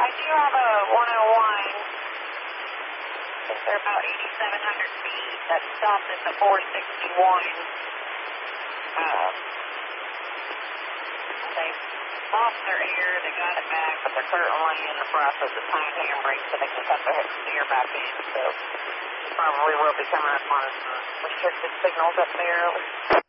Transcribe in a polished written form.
I do have a 101. I think they're about 8,700 feet. That stopped at the 461. They lost their air. They got it back, but they're currently in the process of tying handbrake so they can cut their steer back in. So probably will be coming up on some restricted signals up there.